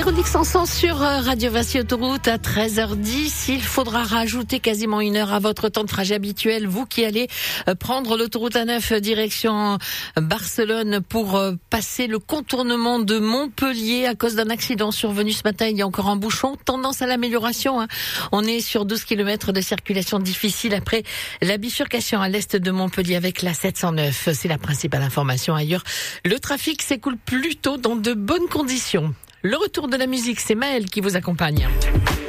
Véronique Sanson sur Radio Vinci Autoroute à 13h10. Il faudra rajouter quasiment une heure à votre temps de trajet habituel. Vous qui allez prendre l'autoroute A9 direction Barcelone pour passer le contournement de Montpellier à cause d'un accident survenu ce matin. Il y a encore un bouchon. Tendance à l'amélioration. On est sur 12 km de circulation difficile après la bifurcation à l'est de Montpellier avec la 709. C'est la principale information. Ailleurs, le trafic s'écoule plutôt dans de bonnes conditions. Le retour de la musique, c'est Maël qui vous accompagne.